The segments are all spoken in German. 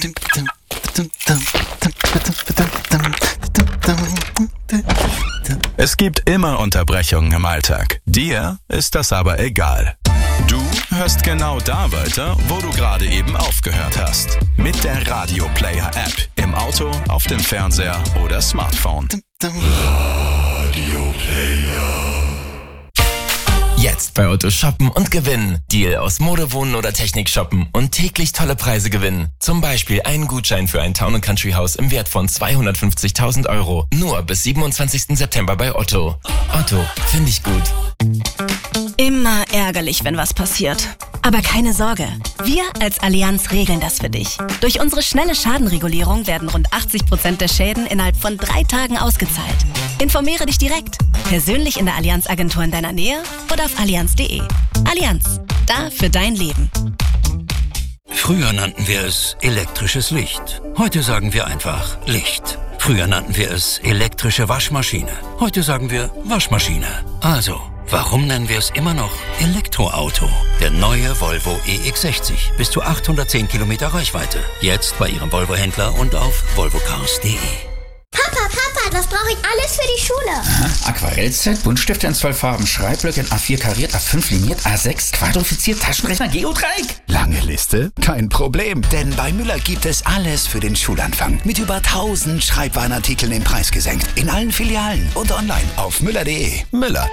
Es gibt immer Unterbrechungen im Alltag. Dir ist das aber egal. Du hörst genau da weiter, wo du gerade eben aufgehört hast. Mit der Radio Player App. Im Auto, auf dem Fernseher oder Smartphone. Radio Player. Jetzt bei Otto shoppen und gewinnen. Deal aus Mode, Wohnen oder Technik shoppen und täglich tolle Preise gewinnen. Zum Beispiel einen Gutschein für ein Town & Country Haus im Wert von 250.000 €. Nur bis 27. September bei Otto. Otto, finde ich gut. Immer ärgerlich, wenn was passiert. Aber keine Sorge, wir als Allianz regeln das für dich. Durch unsere schnelle Schadenregulierung werden rund 80% der Schäden innerhalb von 3 Tagen ausgezahlt. Informiere dich direkt, persönlich in der Allianz-Agentur in deiner Nähe oder auf allianz.de. Allianz, da für dein Leben. Früher nannten wir es elektrisches Licht. Heute sagen wir einfach Licht. Früher nannten wir es elektrische Waschmaschine. Heute sagen wir Waschmaschine. Also, warum nennen wir es immer noch Elektroauto? Der neue Volvo EX60. Bis zu 810 Kilometer Reichweite. Jetzt bei Ihrem Volvo-Händler und auf volvocars.de. Papa, was brauche ich alles für die Schule? Aha, Aquarellset, Buntstifte in 12 Farben, Schreibblöcke in A4 kariert, A5 liniert, A6 quadrifiziert, Taschenrechner, Geodreieck. Lange Liste? Kein Problem, denn bei Müller gibt es alles für den Schulanfang. Mit über 1000 Schreibwarenartikeln im Preis gesenkt. In allen Filialen und online auf müller.de. Müller.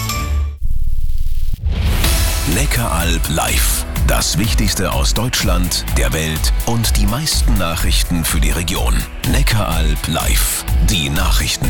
Neckaralb live. Das Wichtigste aus Deutschland, der Welt und die meisten Nachrichten für die Region. Neckaralb live. Die Nachrichten.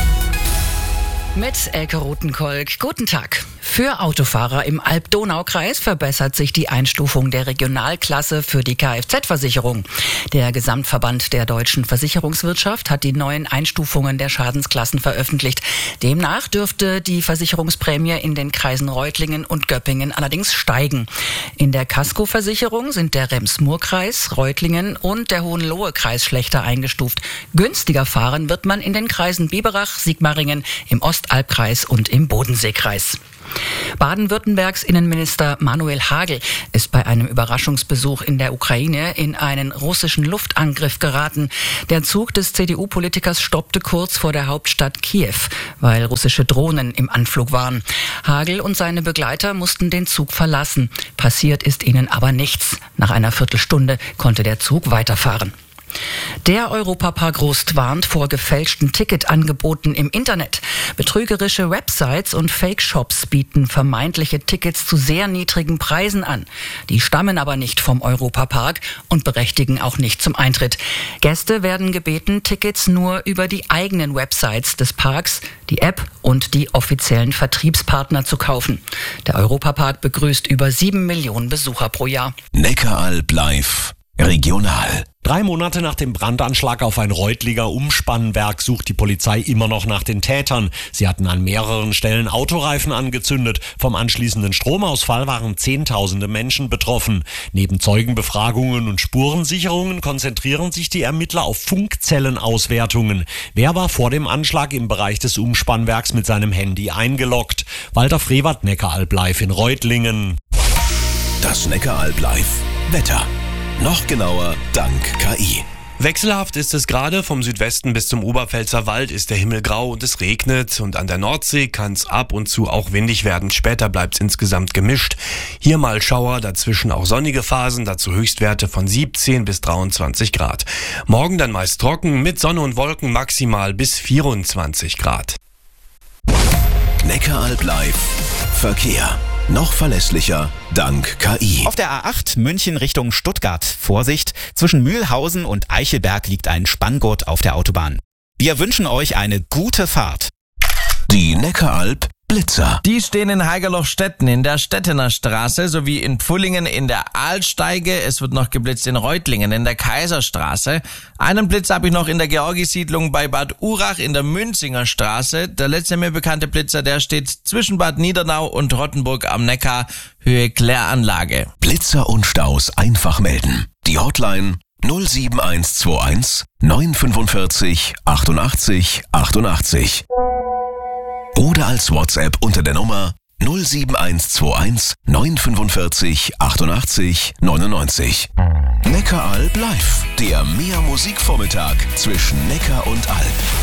Mit Elke Rothenkolk. Guten Tag. Für Autofahrer im Alb-Donau-Kreis verbessert sich die Einstufung der Regionalklasse für die Kfz-Versicherung. Der Gesamtverband der deutschen Versicherungswirtschaft hat die neuen Einstufungen der Schadensklassen veröffentlicht. Demnach dürfte die Versicherungsprämie in den Kreisen Reutlingen und Göppingen allerdings steigen. In der Kaskoversicherung sind der Rems-Murr-Kreis, Reutlingen und der Hohenlohe-Kreis schlechter eingestuft. Günstiger fahren wird man in den Kreisen Biberach, Sigmaringen, im Ostalbkreis und im Bodenseekreis. Baden-Württembergs Innenminister Manuel Hagel ist bei einem Überraschungsbesuch in der Ukraine in einen russischen Luftangriff geraten. Der Zug des CDU-Politikers stoppte kurz vor der Hauptstadt Kiew, weil russische Drohnen im Anflug waren. Hagel und seine Begleiter mussten den Zug verlassen. Passiert ist ihnen aber nichts. Nach einer Viertelstunde konnte der Zug weiterfahren. Der Europapark Rust warnt vor gefälschten Ticketangeboten im Internet. Betrügerische Websites und Fake-Shops bieten vermeintliche Tickets zu sehr niedrigen Preisen an. Die stammen aber nicht vom Europapark und berechtigen auch nicht zum Eintritt. Gäste werden gebeten, Tickets nur über die eigenen Websites des Parks, die App und die offiziellen Vertriebspartner zu kaufen. Der Europapark begrüßt über 7 Millionen Besucher pro Jahr. Neckaralb live. Regional. 3 Monate nach dem Brandanschlag auf ein Reutlinger Umspannwerk sucht die Polizei immer noch nach den Tätern. Sie hatten an mehreren Stellen Autoreifen angezündet. Vom anschließenden Stromausfall waren Zehntausende Menschen betroffen. Neben Zeugenbefragungen und Spurensicherungen konzentrieren sich die Ermittler auf Funkzellenauswertungen. Wer war vor dem Anschlag im Bereich des Umspannwerks mit seinem Handy eingeloggt? Walter Frevert, Neckaralb live in Reutlingen. Das Neckaralb live. Wetter. Noch genauer dank KI. Wechselhaft ist es gerade, vom Südwesten bis zum Oberpfälzer Wald ist der Himmel grau und es regnet und an der Nordsee kann es ab und zu auch windig werden. Später bleibt es insgesamt gemischt. Hier mal Schauer, dazwischen auch sonnige Phasen, dazu Höchstwerte von 17 bis 23 Grad. Morgen dann meist trocken, mit Sonne und Wolken maximal bis 24 Grad. Neckaralb live. Verkehr. Noch verlässlicher dank KI. Auf der A8 München Richtung Stuttgart. Vorsicht, zwischen Mühlhausen und Eichelberg liegt ein Spanngurt auf der Autobahn. Wir wünschen euch eine gute Fahrt. Die Neckaralb Blitzer. Die stehen in Haigerlochstetten in der Stettener Straße sowie in Pfullingen in der Aalsteige. Es wird noch geblitzt in Reutlingen in der Kaiserstraße. Einen Blitz habe ich noch in der Georgisiedlung bei Bad Urach in der Münzinger Straße. Der letzte mir bekannte Blitzer, der steht zwischen Bad Niedernau und Rottenburg am Neckar, Höhe Kläranlage. Blitzer und Staus einfach melden. Die Hotline 07121 945 88 88. Oder als WhatsApp unter der Nummer 07121 945 88 99. Neckaralb live. Der Mehr Musikvormittag zwischen Neckar und Alp.